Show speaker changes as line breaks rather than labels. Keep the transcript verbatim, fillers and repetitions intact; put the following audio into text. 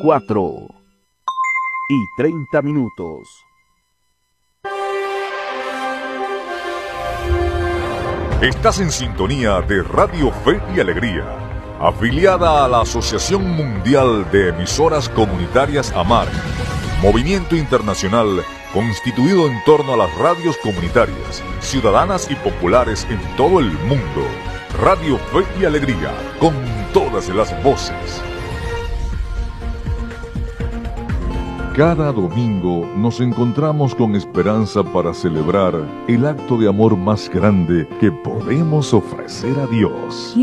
cuatro y treinta minutos.
Estás en sintonía de Radio Fe y Alegría, afiliada a la Asociación Mundial de Emisoras Comunitarias AMAR, movimiento internacional constituido en torno a las radios comunitarias, ciudadanas y populares en todo el mundo. Radio Fe y Alegría, con todas las voces. Cada domingo nos encontramos con esperanza para celebrar el acto de amor más grande que podemos ofrecer a Dios.